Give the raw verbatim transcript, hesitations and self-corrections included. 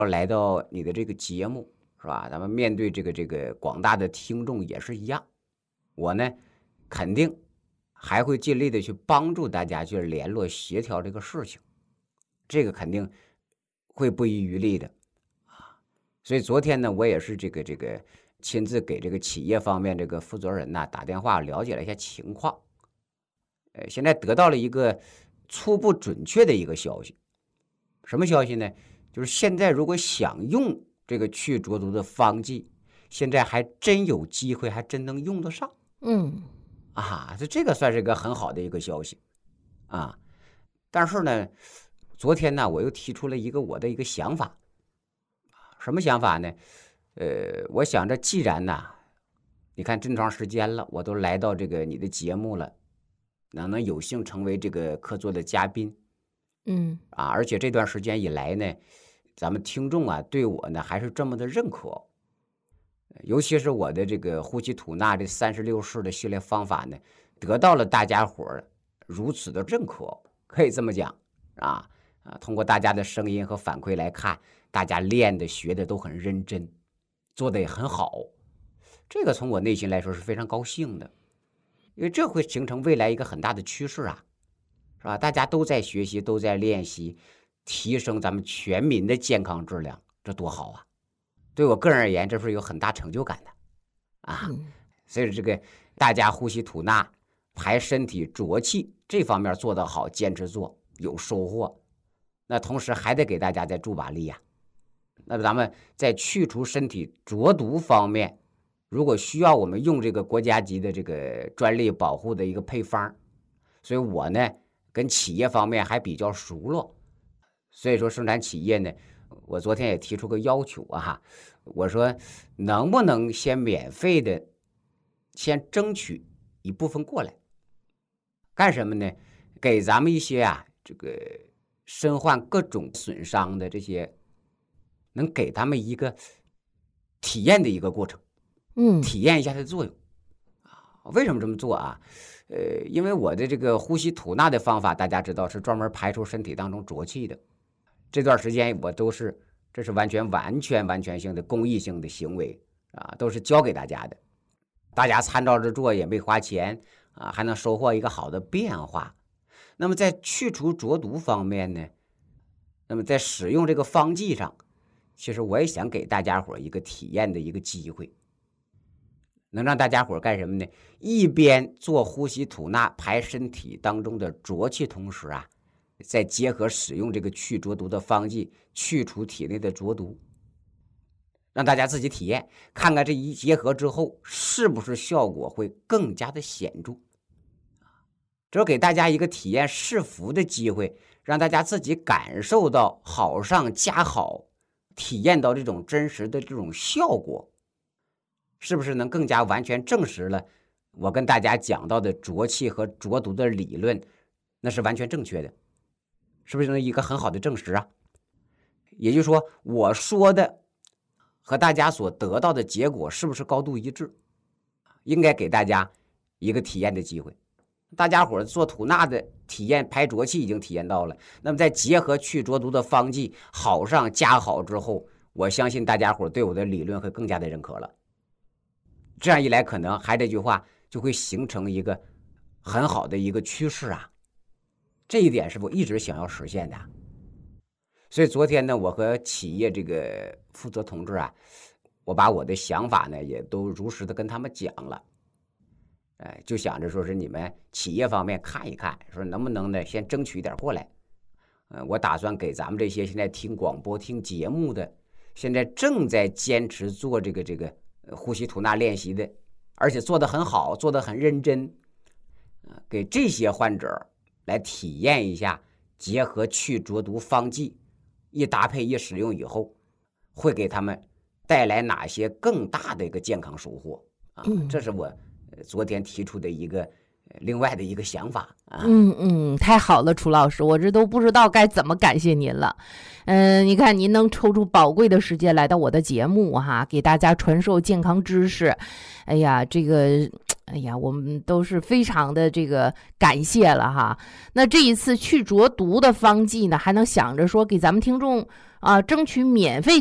来到你的这个节目，是吧？咱们面对这个这个广大的听众也是一样，我呢肯定还会尽力的去帮助大家去联络协调这个事情，这个肯定会不遗余力的啊。所以昨天呢，我也是这个这个亲自给这个企业方面这个负责人呐打电话了解了一下情况，呃，现在得到了一个初步准确的一个消息。什么消息呢？就是现在如果想用这个去浊毒的方剂，现在还真有机会，还真能用得上。 嗯啊，这这个算是一个很好的一个消息啊。但是呢，昨天呢，我又提出了一个我的一个想法。什么想法呢？呃，我想着既然呢，你看这么长时间了，我都来到这个你的节目了，能能有幸成为这个客座的嘉宾。 嗯啊，而且这段时间以来呢，咱们听众啊对我呢还是这么的认可，尤其是我的这个呼吸吐纳这三十六式的训练方法呢，得到了大家伙儿如此的认可，可以这么讲啊啊！通过大家的声音和反馈来看，大家练的学的都很认真，做的也很好，这个从我内心来说是非常高兴的，因为这会形成未来一个很大的趋势啊。是吧？大家都在学习，都在练习，提升咱们全民的健康质量，这多好啊！对我个人而言，这是有很大成就感的啊。所以这个大家呼吸吐纳、排身体浊气这方面做得好，坚持做有收获，那同时还得给大家再助把力呀、啊。那咱们在去除身体浊毒方面，如果需要我们用这个国家级的这个专利保护的一个配方，所以我呢。跟企业方面还比较熟络，所以说生产企业呢，我昨天也提出个要求啊，我说能不能先免费的先争取一部分过来，干什么呢？给咱们一些啊这个身患各种损伤的这些，能给他们一个体验的一个过程， 嗯， 体验一下它的作用啊。为什么这么做啊？呃，因为我的这个呼吸吐纳的方法，大家知道是专门排出身体当中浊气的。这段时间我都是，这是完全完全完全性的公益性的行为啊，都是教给大家的。大家参照着做，也没花钱啊，还能收获一个好的变化。那么在去除浊毒方面呢，那么在使用这个方剂上，其实我也想给大家伙一个体验的一个机会。能让大家伙干什么呢？一边做呼吸吐纳排身体当中的浊气，同时啊，再结合使用这个去浊毒的方剂，去除体内的浊毒，让大家自己体验，看看这一结合之后是不是效果会更加的显著。只有给大家一个体验试服的机会，让大家自己感受到好上加好，体验到这种真实的这种效果。是不是能更加完全证实了我跟大家讲到的浊气和浊毒的理论，那是完全正确的？是不是一个很好的证实啊？也就是说，我说的和大家所得到的结果是不是高度一致？应该给大家一个体验的机会。大家伙做吐纳的体验排浊气已经体验到了，那么再结合去浊毒的方剂好上加好之后，我相信大家伙对我的理论会更加的认可了。这样一来，可能还这句话就会形成一个很好的一个趋势啊，这一点是我一直想要实现的。所以昨天呢，我和企业这个负责同志啊，我把我的想法呢也都如实的跟他们讲了，哎，就想着说是你们企业方面看一看，说能不能呢先争取一点过来。呃，我打算给咱们这些现在听广播听节目的，现在正在坚持做这个这个呼吸吐纳练习的，而且做得很好，做得很认真，给这些患者来体验一下，结合去浊毒方剂一搭配一使用以后，会给他们带来哪些更大的一个健康收获啊？这是我昨天提出的一个另外的一个想法啊。 嗯嗯，太好了，楚老师，我这都不知道该怎么感谢您了。嗯、呃，你看您能抽出宝贵的时间来到我的节目哈，给大家传授健康知识。哎呀，这个哎呀，我们都是非常的这个感谢了哈。那这一次去浊毒的方剂呢，还能想着说给咱们听众啊、呃、争取免费